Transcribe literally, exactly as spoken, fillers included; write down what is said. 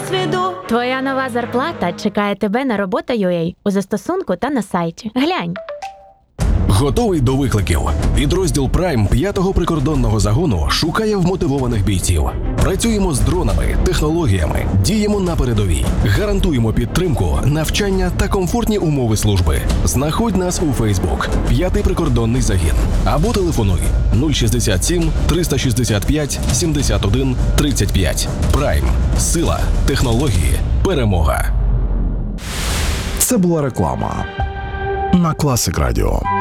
досвіду. Твоя нова зарплата чекає тебе на робота точка ю а у застосунку та на сайті. Глянь. Готовий до викликів? Підрозділ Прайм п'ятого прикордонного загону шукає вмотивованих бійців. Працюємо з дронами, технологіями, діємо на передовій. Гарантуємо підтримку, навчання та комфортні умови служби. Знаходь нас у Фейсбук «П'ятий прикордонний загін» або телефонуй нуль шістдесят сім триста шістдесят п'ять сімдесят один тридцять п'ять. Прайм. Сила, технології, перемога. Це була реклама на Класик Радіо.